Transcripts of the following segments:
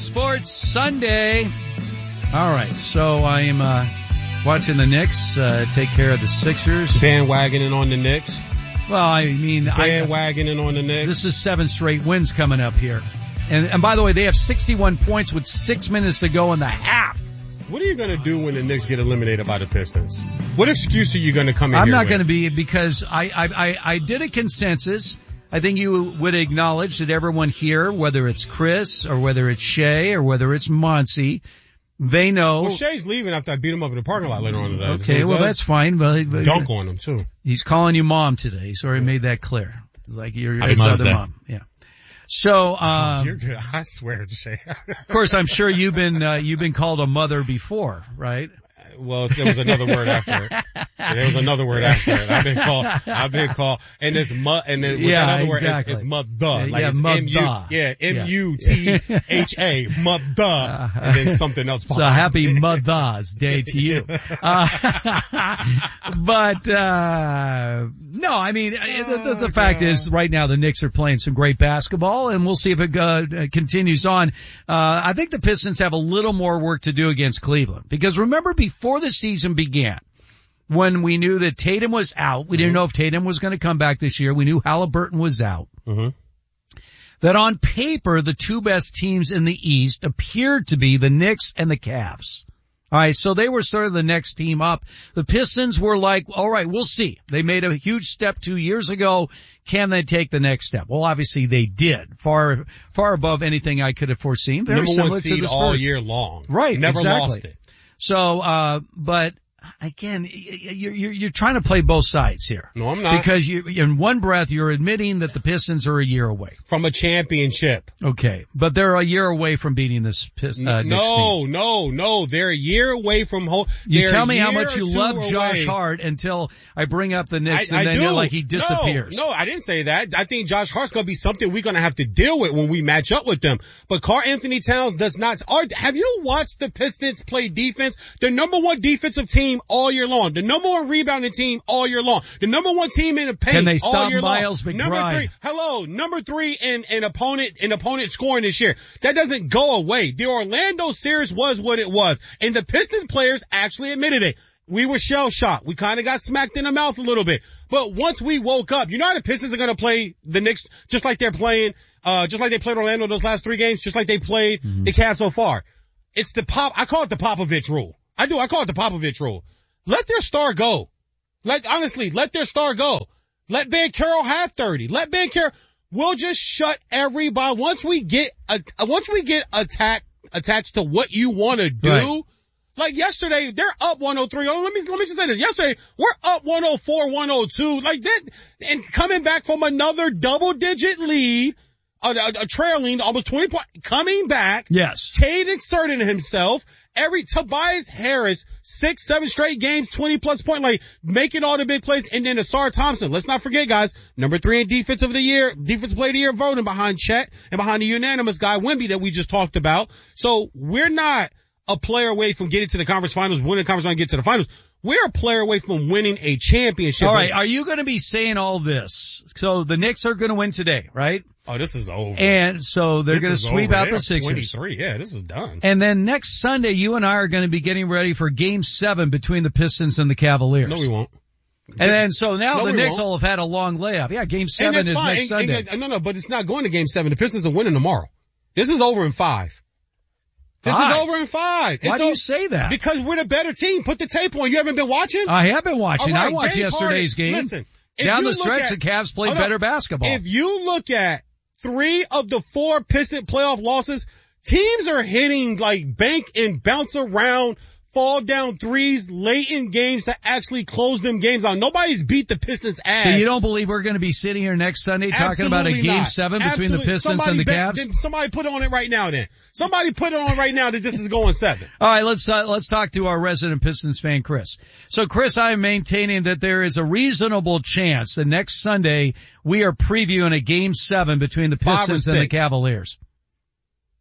Sports Sunday. All right, so I am watching the Knicks take care of the Sixers. Bandwagoning on the Knicks. Well, I mean, bandwagoning on the Knicks. This is 7 straight wins coming up here. And by the way, they have 61 points with 6 minutes to go in the half. What are you going to do when the Knicks get eliminated by the Pistons? What excuse are you going to come in here with? I'm not going to be, because I did a consensus. I think you would acknowledge that everyone here, whether it's Chris or whether it's Shay or whether it's Monty, they know. Well, Shay's leaving after I beat him up in the parking lot later on today. Okay, well that's fine. But dunk on him too. He's calling you mom today. He's already made that clear. Like you're his other mom. Yeah. So, you're good. I swear, Shay. Of course, I'm sure you've been called a mother before, right? Well, there was another word after it. There was another word after it. I've been called, and it's and then with that other word, it's mother. Like it's mother. M-U-T-H-A, mother. And then something else. So happy Mother's Day to you. But, no, I mean, the fact is right now the Knicks are playing some great basketball, and we'll see if it continues on. I think the Pistons have a little more work to do against Cleveland, because remember before the season began, when we knew that Tatum was out, we didn't know if Tatum was going to come back this year. We knew Halliburton was out. That on paper, the two best teams in the East appeared to be the Knicks and the Cavs. All right, so they were sort of the next team up. The Pistons were like, all right, we'll see. They made a huge step 2 years ago. Can they take the next step? Well, obviously they did. Far above anything I could have foreseen. Very Number similar one seed to the Spurs all year long. Right, Never exactly. lost it. So, but again, you're trying to play both sides here. No, I'm not. Because in one breath, you're admitting that the Pistons are a year away from a championship. Okay. But they're a year away from beating this Knicks team. No. They're a year away from You tell me how much you love Josh Hart until I bring up the Knicks, and then you're like he disappears. No, I didn't say that. I think Josh Hart's going to be something we're going to have to deal with when we match up with them. But Karl Anthony Towns does not. Have you watched the Pistons play defense? The number one defensive team all year long. The number one rebounding team all year long. The number one team in the paint all year long. Can they stop Miles McBride? Number three in opponent scoring this year. That doesn't go away. The Orlando series was what it was. And the Pistons players actually admitted it. We were shell shocked. We kind of got smacked in the mouth a little bit. But once we woke up, you know how the Pistons are going to play the Knicks just like they're playing, just like they played Orlando those last 3 games, just like they played the Cavs so far. It's I call it the Popovich rule. I call it the Popovich rule. Let their star go. Let their star go. Let Banchero have 30. Let Banchero, we'll just shut everybody. Once we get attached to what you want to do, right. Like yesterday, they're up 103. Oh, let me just say this. Yesterday, we're up 104, 102. Like that, and coming back from another double-digit lead, a trailing almost 20 points, coming back. Yes. Cade inserting himself. Tobias Harris, 6-7 straight games, 20+ point, like making all the big plays. And then Asar Thompson. Let's not forget, guys, number 3 in defensive player of the year voting behind Chet and behind the unanimous guy Wemby that we just talked about. So we're not a player away from getting to the conference finals, winning the conference finals, get to the finals. We're a player away from winning a championship. All right. Are you going to be saying all this? So the Knicks are going to win today, right? Oh, this is over. And so they're going to sweep out the Sixers. 23. Yeah, this is done. And then next Sunday, you and I are going to be getting ready for Game 7 between the Pistons and the Cavaliers. No, we won't. And then so now the Knicks will have had a long layoff. Yeah, Game 7 is next Sunday. No, but it's not going to Game 7. The Pistons are winning tomorrow. This is over in 5. This is over in 5. Why do you say that? Because we're the better team. Put the tape on. You haven't been watching? I have been watching. Right, I watched yesterday's game. Listen. Down the stretch, the Cavs played better basketball. If you look at 3 of the 4 Piston playoff losses, teams are hitting like bank and bounce around, fall down threes late in games to actually close them games out. Nobody's beat the Pistons' ass. So you don't believe we're going to be sitting here next Sunday talking about a Game 7 between the Pistons and the Cavs? Somebody put it on it right now then. Somebody put it on right now that this is going 7. All right, let's talk to our resident Pistons fan, Chris. So Chris, I am maintaining that there is a reasonable chance that next Sunday we are previewing a Game 7 between the Pistons and the Cavaliers.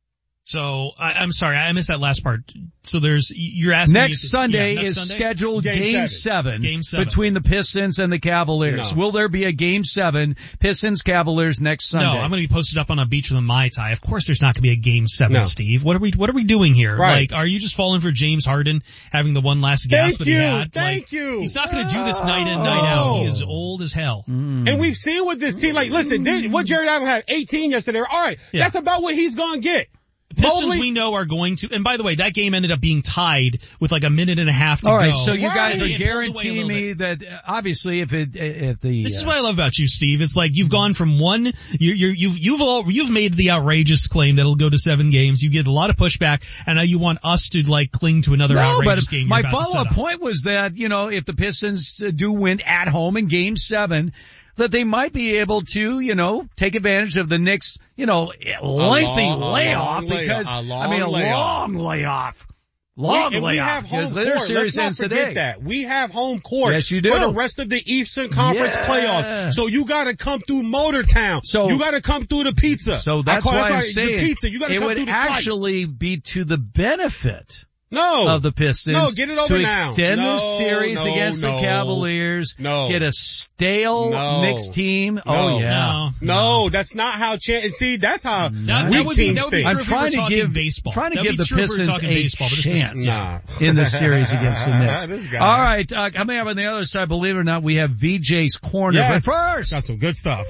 So I'm sorry, I missed that last part. So you're asking next Sunday is scheduled game 7 between the Pistons and the Cavaliers. No. Will there be a game 7 Pistons Cavaliers next Sunday? No, I'm going to be posted up on a beach with a Mai Tai. Of course, there's not going to be a game 7, Steve. What are we doing here? Right. Like, are you just falling for James Harden having the one last gasp that he had? Thank you. He's not going to do this night in, night out. He is old as hell. And we've seen with this team, like, listen, what Jared Allen had 18 yesterday. All right, that's about what he's going to get. Pistons we know are going to, and by the way, that game ended up being tied with like a minute and a half to go. All right, so you guys are guaranteeing me that obviously if the this is what I love about you, Steve. It's like you've gone from one, you've made the outrageous claim that it'll go to 7 games. You get a lot of pushback, and now you want us to like cling to another outrageous game. My follow-up point was that if the Pistons do win at home in Game 7. That they might be able to, take advantage of the Knicks, lengthy layoff because, a long layoff. We have home court. Let's not forget that. We have home court. Yes, you do. For the rest of the Eastern Conference playoffs. So you gotta come through Motortown. So you gotta come through the pizza. So that's why I'm saying the pizza. You gotta come through the slice. It would actually be to the benefit of the Pistons. No, get it over to now. Extend the series against the Cavaliers. Get a stale Knicks team. Oh yeah. No, that's not how see, that's how weak teams think. I'm trying to give the Pistons a chance in the series against the Knicks. All right, coming up on the other side, believe it or not, we have VJ's Corner. Yes. But first, got some good stuff.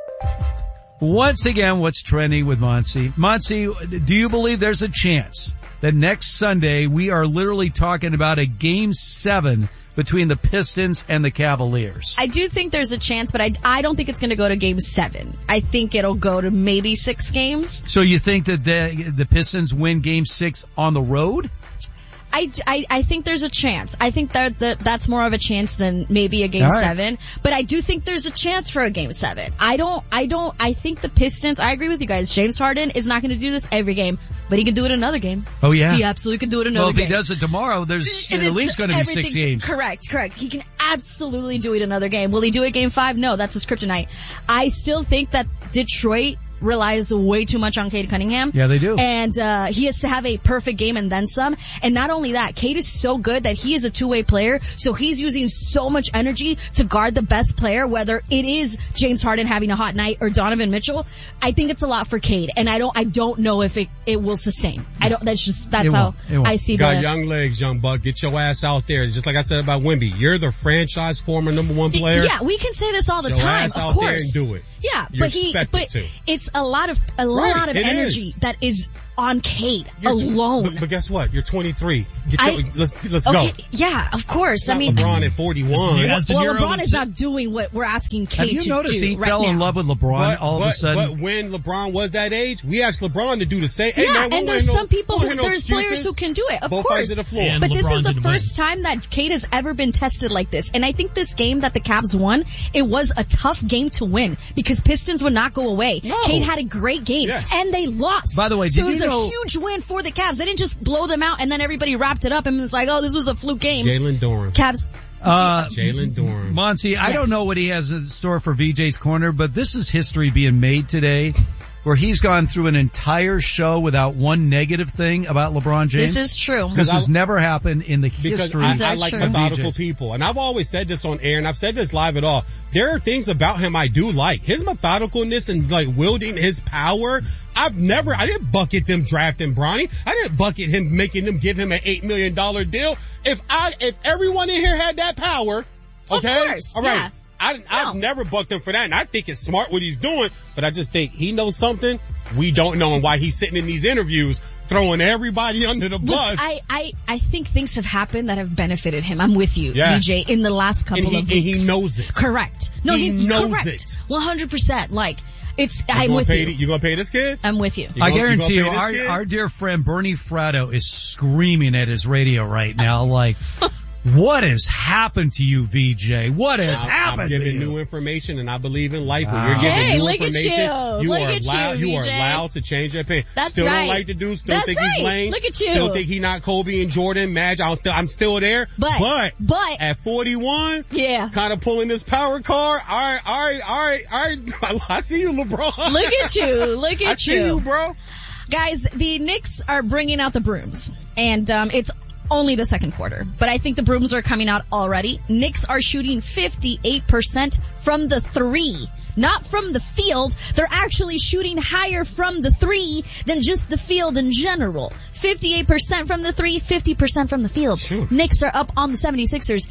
Once again, what's trending with Monty? Monty, do you believe there's a chance that next Sunday we are literally talking about a Game 7 between the Pistons and the Cavaliers? I do think there's a chance, but I don't think it's going to go to Game 7. I think it'll go to maybe 6 games. So you think that the Pistons win Game 6 on the road? I think there's a chance. I think that's more of a chance than maybe a Game 7. But I do think there's a chance for a Game 7. I think the Pistons, I agree with you guys. James Harden is not going to do this every game, but he can do it another game. Oh yeah. He absolutely can do it another game. Well, if he does it tomorrow, there's at least going to be 6 games. Correct. He can absolutely do it another game. Will he do it Game 5? No, that's his kryptonite. I still think that Detroit relies way too much on Cade Cunningham. Yeah, they do. And he has to have a perfect game and then some. And not only that, Cade is so good that he is a two-way player, so he's using so much energy to guard the best player, whether it is James Harden having a hot night or Donovan Mitchell. I think it's a lot for Cade, and I don't know if it will sustain. That's how I see Got young legs, young buck. Get your ass out there. Just like I said about Wemby, you're the franchise former number 1 player. Yeah, we can say this all the time. Ass of out course. there and do it. Yeah, but it's a lot of energy that is on Cade alone. But guess what? You're 23. Let's go. Yeah, of course. Not LeBron at 41. Well, LeBron is not doing what we're asking Cade to do. Have you noticed he fell in love with LeBron all of a sudden? But when LeBron was that age, we asked LeBron to do the same. Yeah, hey man, and there's some people there's players who can do it, of course. Both sides of the floor. But this is the first time that Cade has ever been tested like this. And I think this game that the Cavs won, it was a tough game to win because Pistons would not go away. No. Cade had a great game, and they lost. By the way, so it was a huge win for the Cavs. They didn't just blow them out and then everybody wrapped it up and it's like, oh, this was a fluke game. Jalen Durham. Cavs. Jalen Durham. Monty, I don't know what he has in store for VJ's Corner, but this is history being made today where he's gone through an entire show without one negative thing about LeBron James. This is true. This has never happened in the history. Because I like methodical people. And I've always said this on air, and I've said this live at all. There are things about him I do like. His methodicalness and like wielding his power. I didn't bucket them drafting Bronny. I didn't bucket him making them give him an $8 million deal. If everyone in here had that power, okay? Of course, all right. Yeah. I've never bucked him for that, and I think it's smart what he's doing, but I just think he knows something we don't know, and why he's sitting in these interviews throwing everybody under the bus. I think things have happened that have benefited him. I'm with you, BJ, in the last couple of weeks. And he knows it. Correct. No, he knows it. 100%. Like, I'm with you. You gonna pay this kid? I'm with you. I guarantee you, our dear friend Bernie Fratto is screaming at his radio right now like, what has happened to you, VJ? What has happened to you? I'm giving new information, and I believe in life. When you're giving new information, you are allowed to change your opinion. That's still right. don't like the dude. Still That's think right. he's lame. Look at you. Still think he's not Kobe and Jordan. Magic. I'm still there. But at 41, kind of pulling this power card. All right. I see you, LeBron. Look at you. I see you, bro. Guys, the Knicks are bringing out the brooms, and it's only the second quarter, but I think the brooms are coming out already. Knicks are shooting 58% from the three. Not from the field. They're actually shooting higher from the three than just the field in general. 58% from the three, 50% from the field. Knicks are up on the 76ers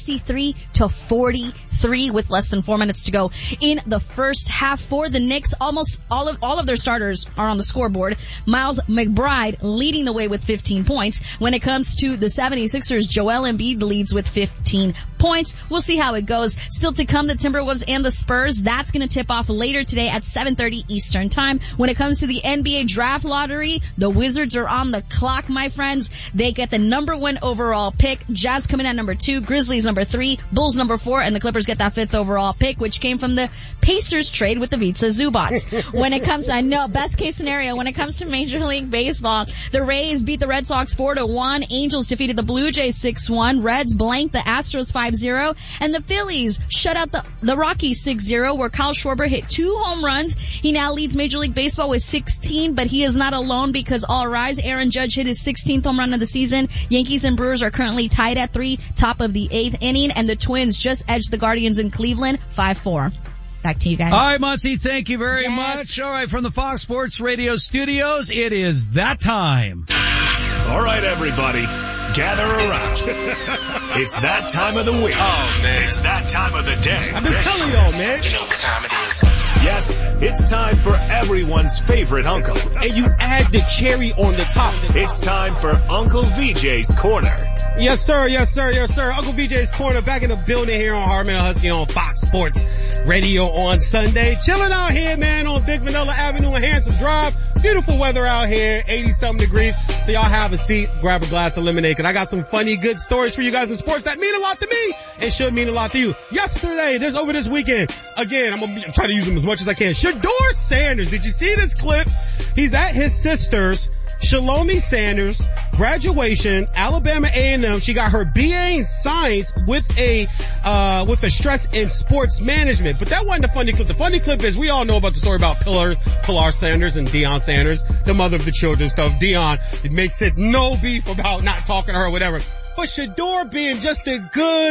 63-43 with less than 4 minutes to go in the first half. For the Knicks, almost all of their starters are on the scoreboard. Miles McBride leading the way with 15 points. When it comes to the 76ers, Joel Embiid leads with 15 points. We'll see how it goes. Still to come, the Timberwolves and the Spurs. That's going to tip off later today at 7:30 Eastern Time. When it comes to the NBA draft lottery, the Wizards are on the clock, my friends. They get the number 1 overall pick. Jazz coming at number 2, Grizzlies number 3, Bulls number 4, and the Clippers get that 5th overall pick, which came from the Pacers trade with the Vitsa Zubats. When it comes, I know, best case scenario, when it comes to Major League Baseball, the Rays beat the Red Sox 4-1, Angels defeated the Blue Jays 6-1, Reds blanked the Astros 5-0, and the Phillies shut out the Rockies 6-0, where Kyle Schwarber hit 2 home runs. He now leads Major League Baseball with 16, but he is not alone because all rise. Aaron Judge hit his 16th home run of the season. Yankees and Brewers are currently tied at 3, top of the 8th inning, and the Twins just edged the Guardians in Cleveland 5-4. Back to you guys. All right, Muncie, thank you very much. All right, from the Fox Sports Radio studios, it is that time. All right, everybody, gather around. It's that time of the week. Oh, man. It's that time of the day. I've been telling y'all, man. You know what time it is. Yes, it's time for everyone's favorite uncle. And you add the cherry on the top. It's time for Uncle VJ's Corner. Yes, sir. Yes, sir. Yes, sir. Uncle VJ's Corner back in the building here on Harmon and Husky on Fox Sports Radio on Sunday. Chilling out here, man, on Big Vanilla Avenue and Handsome Drive. Beautiful weather out here, 80-something degrees. So y'all have a seat, grab a glass of lemonade, because I got some funny, good stories for you guys in sports that mean a lot to me and should mean a lot to you. Yesterday, over this weekend, again, I'm trying to use them as much as I can. Shedeur Sanders, did you see this clip? He's at his sister's, Shalomi Sanders, graduation, Alabama A&M. She got her BA in science with a stress in sports management. But that wasn't the funny clip. The funny clip is we all know about the story about Pilar Sanders and Deion Sanders, the mother of the children stuff. Deion, it makes it no beef about not talking to her or whatever. But Shedeur being just a good